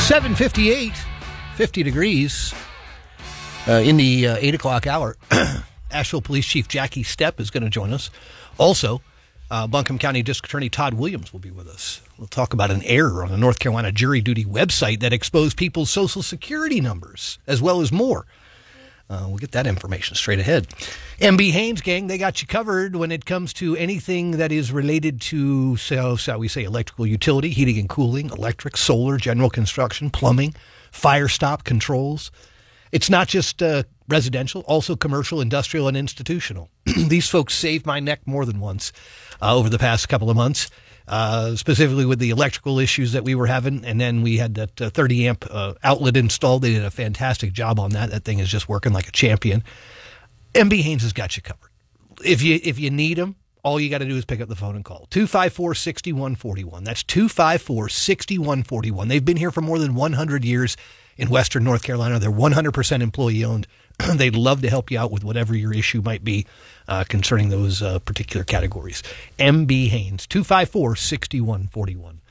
7:58, 50 degrees in the 8 o'clock hour. Asheville Police Chief Jackie Stepp is going to join us. Also, Buncombe County District Attorney Todd Williams will be with us. We'll talk about an error on the North Carolina jury duty website that exposed people's Social Security numbers, as well as more. We'll get that information straight ahead. MB Haynes, gang, they got you covered when it comes to anything that is related to, shall we say, electrical utility, heating and cooling, electric, solar, general construction, plumbing, fire stop controls. It's not just residential, also commercial, industrial, and institutional. These folks saved my neck more than once over the past couple of months, specifically with the electrical issues that we were having. And then we had that 30-amp outlet installed. They did a fantastic job on that. That thing is just working like a champion. MB Haynes has got you covered. If you need them, all you got to do is pick up the phone and call. 254-6141. That's 254-6141. They've been here for more than 100 years in Western North Carolina. They're 100% employee-owned. They'd love to help you out with whatever your issue might be concerning those particular categories. MB Haynes, 254-6141.